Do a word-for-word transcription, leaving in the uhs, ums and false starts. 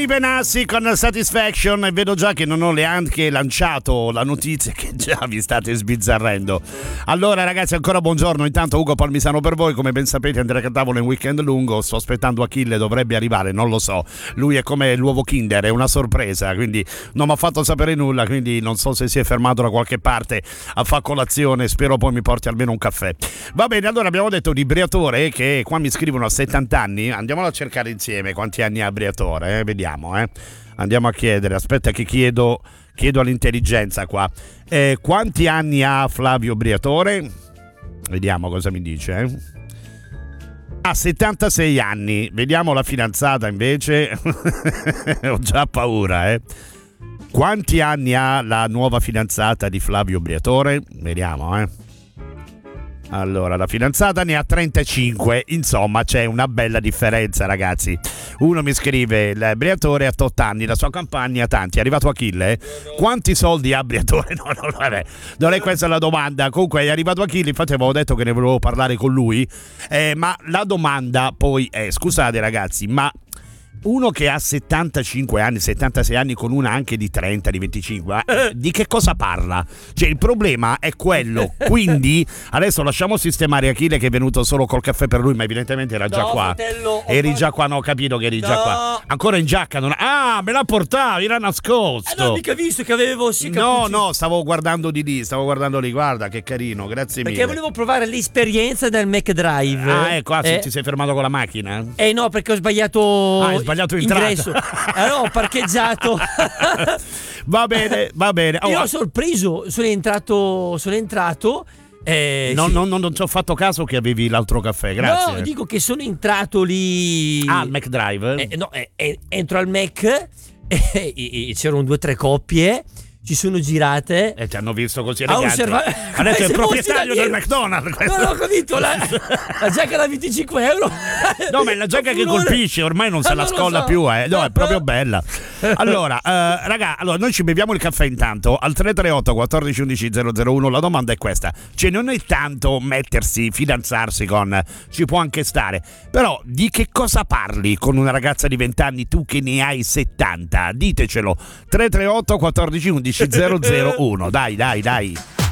Gianni Benassi con Satisfaction, e vedo già che non ho neanche lanciato la notizia che già vi state sbizzarrendo. Allora ragazzi, ancora buongiorno, intanto Ugo Palmisano per voi, come ben sapete Andrea Cantavolo in weekend lungo, sto aspettando Achille, dovrebbe arrivare, non lo so, lui è come l'uovo Kinder, è una sorpresa, quindi non mi ha fatto sapere nulla, quindi non so se si è fermato da qualche parte a fare colazione, spero poi mi porti almeno un caffè. Va bene, allora abbiamo detto di Briatore, che qua mi scrivono a settanta anni, andiamolo a cercare insieme quanti anni ha Briatore, eh? Vediamo, eh? Andiamo a chiedere, aspetta che chiedo, chiedo all'intelligenza qua, eh, quanti anni ha Flavio Briatore? Vediamo cosa mi dice, eh? Ha settantasei anni, vediamo la fidanzata invece, ho già paura, eh? Quanti anni ha la nuova fidanzata di Flavio Briatore? Vediamo, eh? Allora, la fidanzata ne ha trentacinque, insomma c'è una bella differenza ragazzi. Uno mi scrive, il Briatore ha otto anni, la sua campagna ha tanti. È arrivato Achille? Quanti soldi ha Briatore? No, no, vabbè, non è questa la domanda. Comunque è arrivato Achille, infatti avevo detto che ne volevo parlare con lui, eh, ma la domanda poi è, scusate ragazzi, ma uno che ha settantacinque anni, settantasei anni con una anche di trenta, di venticinque, eh, di che cosa parla? Cioè il problema è quello, quindi adesso lasciamo sistemare Achille che è venuto solo col caffè per lui, ma evidentemente era già no, qua. Fratello, eri fatto... già qua, no, ho capito che eri no. già qua. Ancora in giacca, non... ah, me la portavi, era nascosto. Eh, no, mica visto che avevo sì, No, no, stavo guardando di lì, stavo guardando lì, guarda che carino, grazie perché mille. perché volevo provare l'esperienza del McDrive. Ah, ecco, ah, eh. ti sei fermato con la macchina? Eh no, perché ho sbagliato Ah, hai sbagliato ingresso. Allora ho parcheggiato. Va bene, va bene. Oh, io ho sorpreso, sono entrato, sono entrato. Eh, non, sì. non, non, non ci ho fatto caso che avevi l'altro caffè, grazie. No, dico che sono entrato lì. Ah, al McDrive? Eh, no, eh, eh, entro al Mac e eh, eh, c'erano due o tre coppie. Ci sono girate e ti hanno visto così a eleganti. osserva- Adesso è il proprietario del McDonald's. No, no, ho capito, la, la giacca da venticinque euro. No, ma è la giacca che colpisce, ormai non se la scolla so. più, eh. No, è proprio bella. Allora, eh, raga, allora noi ci beviamo il caffè intanto al tre tre otto quattordici undici zero zero uno. La domanda è questa: cioè non è tanto mettersi, fidanzarsi con, ci può anche stare, però di che cosa parli con una ragazza di venti anni, tu che ne hai settanta? Ditecelo. tre tre otto quattordici undici zero zero uno. Dai, dai, dai.